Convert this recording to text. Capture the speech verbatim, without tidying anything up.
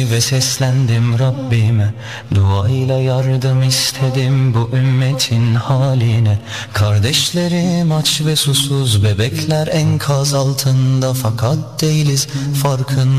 ve seslendim Rabbime. Duayla yardım istedim bu ümmetin haline. Kardeşlerim aç ve susuz, bebekler enkaz altında, fakat değiliz farkında.